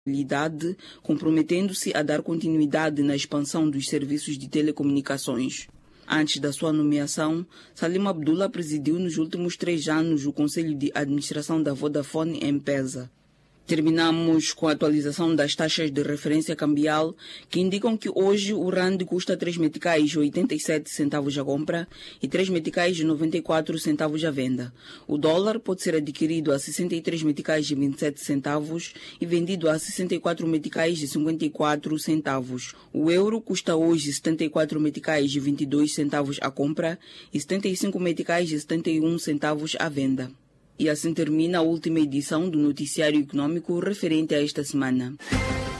responsabilidade, comprometendo-se a dar continuidade na expansão dos serviços de telecomunicações. Antes da sua nomeação, Salim Abdullah presidiu nos últimos 3 anos o Conselho de Administração da Vodafone M-Pesa. Terminamos com a atualização das taxas de referência cambial, que indicam que hoje o rand custa 3 meticais 87 centavos a compra e 3 meticais 94 centavos a venda. O dólar pode ser adquirido a 63 meticais 27 centavos e vendido a 64 meticais 54 centavos. O euro custa hoje 74 meticais 22 centavos a compra e 75 meticais 71 centavos a venda. E assim termina a última edição do Noticiário Econômico referente a esta semana.